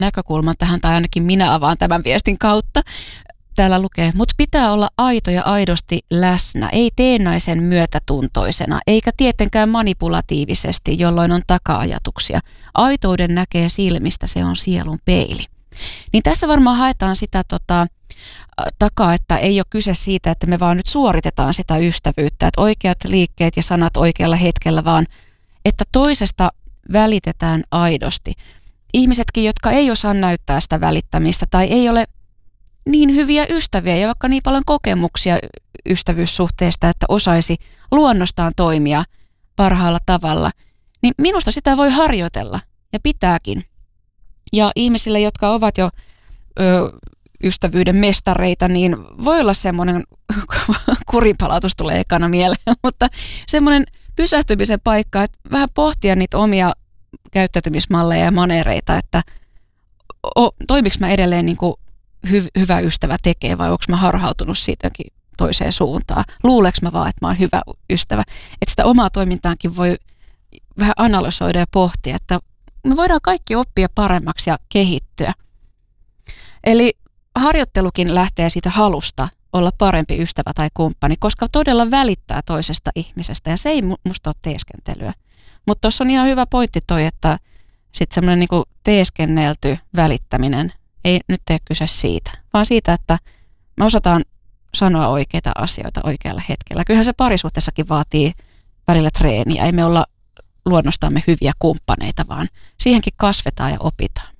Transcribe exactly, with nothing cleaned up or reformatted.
näkökulman tähän, tai ainakin minä avaan tämän viestin kautta. Täällä lukee, mutta pitää olla aito ja aidosti läsnä, ei teennäisen myötätuntoisena, eikä tietenkään manipulatiivisesti, jolloin on taka-ajatuksia. Aitouden näkee silmistä, se on sielun peili. Niin tässä varmaan haetaan sitä tota, takaa, että ei ole kyse siitä, että me vaan nyt suoritetaan sitä ystävyyttä, että oikeat liikkeet ja sanat oikealla hetkellä, vaan että toisesta välitetään aidosti. Ihmisetkin, jotka ei osaa näyttää sitä välittämistä tai ei ole niin hyviä ystäviä ja vaikka niin paljon kokemuksia ystävyyssuhteesta, että osaisi luonnostaan toimia parhaalla tavalla, niin minusta sitä voi harjoitella ja pitääkin. Ja ihmisille, jotka ovat jo ö, ystävyyden mestareita, niin voi olla semmoinen, kurinpalautus tulee ekana mieleen, mutta semmoinen pysähtymisen paikka, että vähän pohtia niitä omia käyttäytymismalleja ja manereita, että o, toimiks mä edelleen niin kuin hy, hyvä ystävä tekee vai onko mä harhautunut siitäkin toiseen suuntaan. Luuleks mä vaan, että mä oon hyvä ystävä. Että sitä omaa toimintaankin voi vähän analysoida ja pohtia, että me voidaan kaikki oppia paremmaksi ja kehittyä. Eli harjoittelukin lähtee siitä halusta olla parempi ystävä tai kumppani, koska todella välittää toisesta ihmisestä ja se ei musta ole teeskentelyä. Mutta tuossa on ihan hyvä pointti toi, että sitten semmoinen niinku teeskennelty välittäminen ei nyt tee kyse siitä, vaan siitä, että me osataan sanoa oikeita asioita oikealla hetkellä. Kyllähän se parisuhteessakin vaatii välillä treeniä. Ei me olla luonnostamme hyviä kumppaneita, vaan siihenkin kasvetaan ja opitaan.